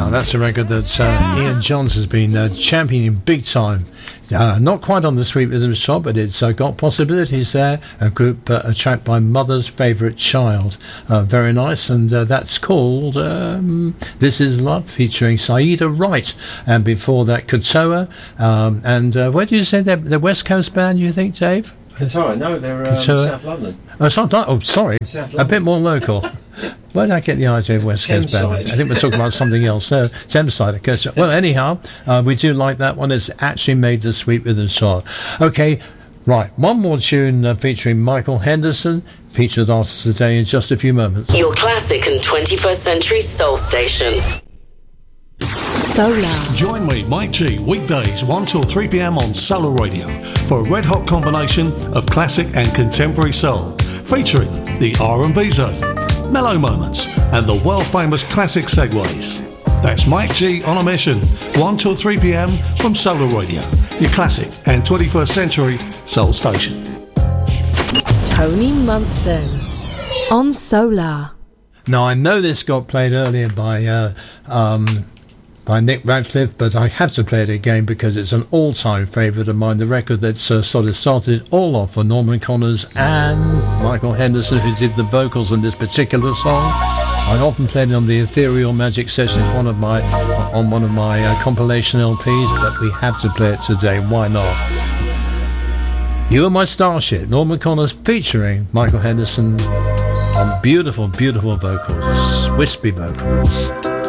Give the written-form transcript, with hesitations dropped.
That's a record that Ian Johns has been championing big time. Not quite on the Sweet Rhythm chart, but it's got possibilities there. A group, a track by Mother's Favourite Child. Very nice, and that's called This Is Love, featuring Saida Wright. And before that, Katoa. And where do you say they're West Coast band, you think, Dave? Katoa, no, they're South London. Sorry, a bit more local. Where did I get the idea of West Coast band? I think we're talking about something else. No, Thameside, of course. Well, anyhow, we do like that one. It's actually made the Sweet Rhythm chart. Okay, right. One more tune featuring Michael Henderson, featured artist today in just a few moments. Your classic and 21st century soul station. Solar. Join me, Mike G, weekdays 1 till 3 p.m. on Solar Radio for a red-hot combination of classic and contemporary soul, featuring the R&B zone, mellow moments, and the world-famous classic segues. That's Mike G on a mission, 1 till 3 p.m. from Solar Radio, your classic and 21st century soul station. Tony Munson on Solar. Now, I know this got played earlier by Nick Radcliffe, but I have to play it again because it's an all-time favourite of mine. The record that sort of started it all off for Norman Connors and Michael Henderson, who did the vocals on this particular song. I often played it on the Ethereal Magic Sessions, on one of my compilation LPs, but we have to play it today. Why not? You Are My Starship, Norman Connors featuring Michael Henderson on beautiful, beautiful vocals, wispy vocals.